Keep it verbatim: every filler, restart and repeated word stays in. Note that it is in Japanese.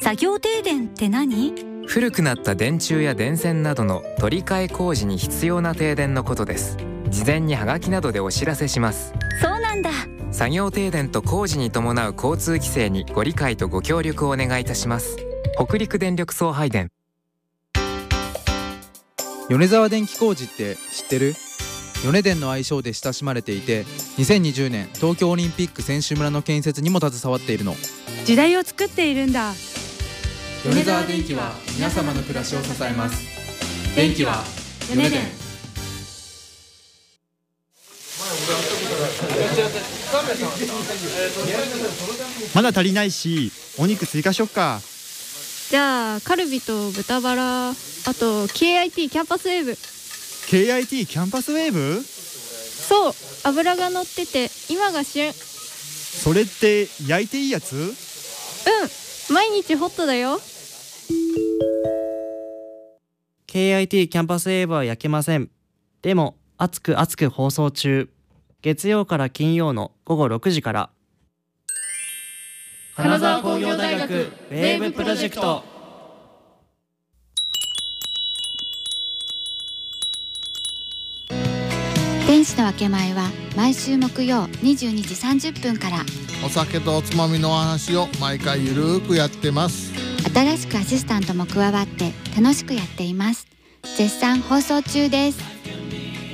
作業停電って何？ 古くなった電柱や電線などの取り替え工事に必要な停電のことです。事前にハガキなどでお知らせします。 そうなんだ。 作業停電と工事に伴う交通規制にご理解とご協力をお願いいたします。北陸電力送配電。 米沢電気工事って知ってる？米電の愛称で親しまれていて、にせんにじゅうねん東京オリンピック選手村の建設にも携わっているの。 時代を作っているんだ。 米沢電機は皆様の暮らしを支えます。電気は米電。 まだ足りないし、お肉追加しよっか。 じゃあカルビと豚バラ、あと ケーアイティー キャンパスウェーブ。 ケーアイティー キャンパスウェーブ？ そう、脂が乗ってて今が旬。 それって焼いていいやつ？うん、 毎日ホットだよ。 ケーアイティー キャンパスウェーブは焼けません。でも熱く熱く放送中。月曜から金曜のごごろくじから。 金沢工業大学ウェーブプロジェクト。 電子の分け前は毎週木曜にじゅうにじさんじゅっぷんから。 お酒とおつまみのお話を毎回ゆるーくやってます。 新しくアシスタントも加わって楽しくやっています。絶賛放送中です。